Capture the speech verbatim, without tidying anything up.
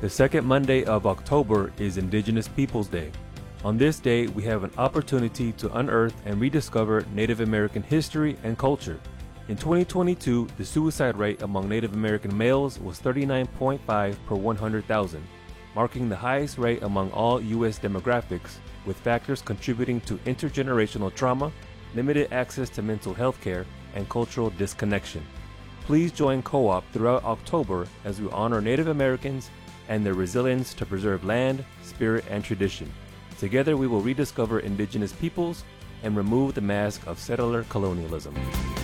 The second Monday of October is Indigenous Peoples Day. On this day, we have an opportunity to unearth and rediscover Native American history and culture. In twenty twenty-two, the suicide rate among Native American males was thirty-nine point five per one hundred thousand, marking the highest rate among all U S demographics, with factors contributing to intergenerational trauma, limited access to mental health care, and cultural disconnection. Please join Co-op throughout October as we honor Native Americans and their resilience to preserve land, spirit, and tradition. Together we will rediscover indigenous peoples and remove the mask of settler colonialism.